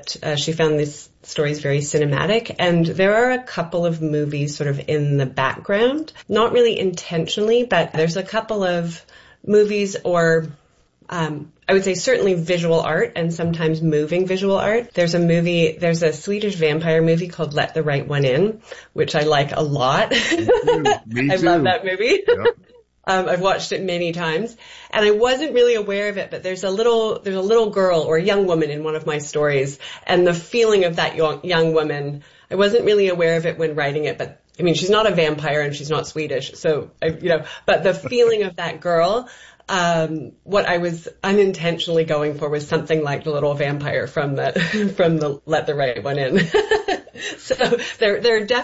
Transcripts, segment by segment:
that she found these stories very cinematic. And there are a couple of movies sort of in the background, not really intentionally, but there's a couple of movies or I would say certainly visual art and sometimes moving visual art. There's a Swedish vampire movie called Let the Right One In, which I like a lot. Me too. I love that movie. Yep. I've watched it many times, and I wasn't really aware of it, but there's a little girl or a young woman in one of my stories, and the feeling of that young woman, I wasn't really aware of it when writing it, but I mean, she's not a vampire and she's not Swedish, so, but the feeling of that girl, what I was unintentionally going for was something like the little vampire from the Let the Right One In. So there are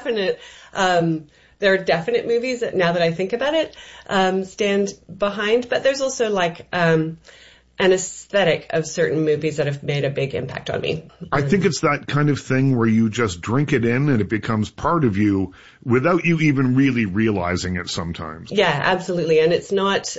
definite movies that, now that I think about it, stand behind, but there's also like an aesthetic of certain movies that have made a big impact on me. I think it's that kind of thing where you just drink it in and it becomes part of you without you even really realizing it sometimes. Yeah, absolutely. And it's not,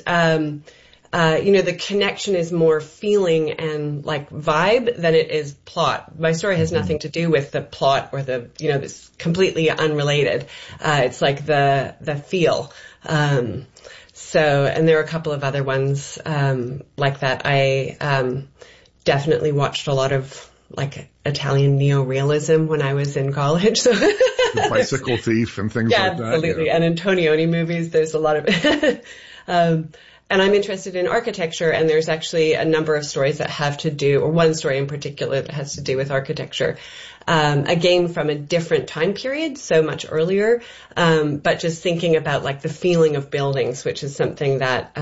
the connection is more feeling and like vibe than it is plot. My story has nothing to do with the plot or it's completely unrelated. It's like the feel. And there are a couple of other ones, like that. I, definitely watched a lot of like Italian neorealism when I was in college. So The Bicycle Thief and things like that. Absolutely. Yeah. And Antonioni movies, there's a lot of, and I'm interested in architecture, and there's actually a number of stories that have to do, or one story in particular that has to do with architecture. Again, from a different time period, so much earlier, but just thinking about like the feeling of buildings, which is something that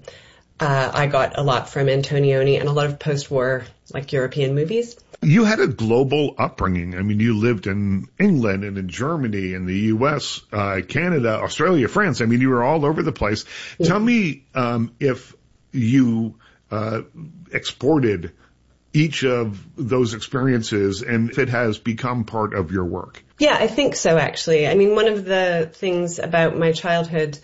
I got a lot from Antonioni and a lot of post-war like European movies. You had a global upbringing. I mean, you lived in England and in Germany and the U.S., Canada, Australia, France. I mean, you were all over the place. Yeah. Tell me if you exported each of those experiences and if it has become part of your work. Yeah, I think so, actually. I mean, one of the things about my childhood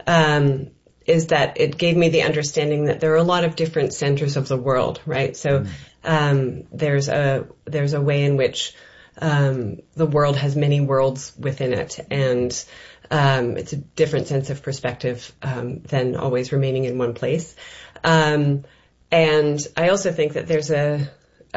is that it gave me the understanding that there are a lot of different centers of the world, right? So there's a way in which the world has many worlds within it, and it's a different sense of perspective than always remaining in one place. And I also think that there's a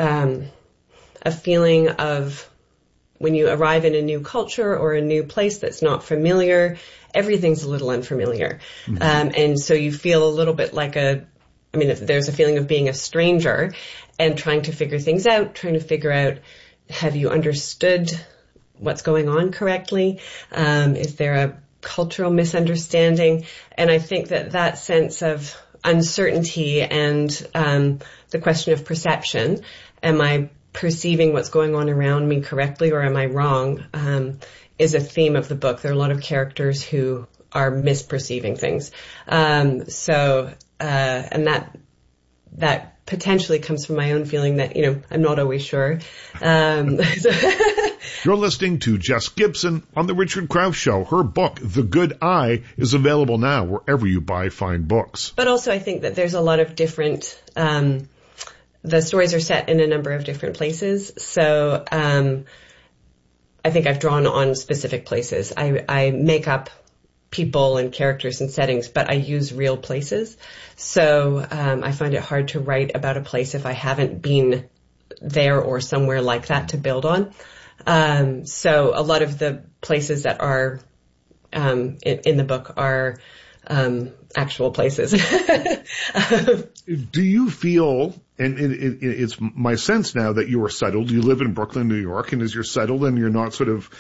feeling of when you arrive in a new culture or a new place that's not familiar, everything's a little unfamiliar. And so you feel a little bit like if there's a feeling of being a stranger and trying to figure things out, trying to figure out, have you understood what's going on correctly? Is there a cultural misunderstanding? And I think that sense of uncertainty and the question of perception, am I perceiving what's going on around me correctly or am I wrong, is a theme of the book. There are a lot of characters who are misperceiving things. And that potentially comes from my own feeling that, I'm not always sure. You're listening to Jess Gibson on The Richard Crouse Show. Her book, The Good Eye, is available now wherever you buy fine books. But also I think that there's a lot of different, the stories are set in a number of different places. So, I think I've drawn on specific places. I make up people and characters and settings, but I use real places. So I find it hard to write about a place if I haven't been there or somewhere like that to build on. So a lot of the places that are in the book are actual places. Do you feel, and it's my sense now that you are settled, you live in Brooklyn, New York, and as you're settled and you're not sort of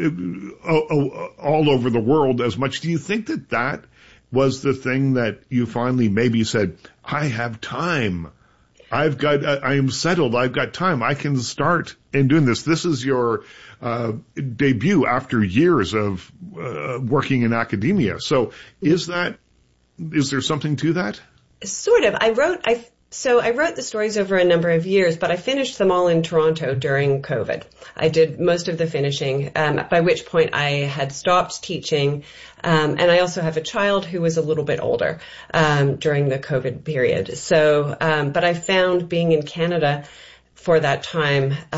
all over the world as much, do you think that was the thing that you finally maybe said, I have time, I am settled, I've got time, I can start in doing this? This is your debut after years of working in academia. So is there something to that? Sort of. I wrote the stories over a number of years, but I finished them all in Toronto during COVID. I did most of the finishing, by which point I had stopped teaching. And I also have a child who was a little bit older, during the COVID period. So, but I found being in Canada for that time,